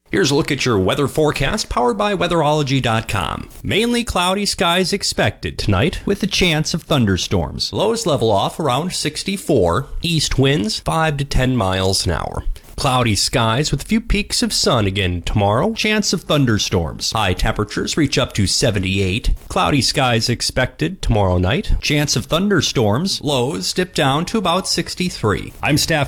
Here's a look at your weather forecast powered by weatherology.com. Mainly cloudy skies expected tonight with a chance of thunderstorms. Lows level off around 64. East winds 5 to 10 miles an hour. Cloudy skies with a few peaks of sun again tomorrow. Chance of thunderstorms. High temperatures reach up to 78. Cloudy skies expected tomorrow night. Chance of thunderstorms. Lows dip down to about 63. I'm Staff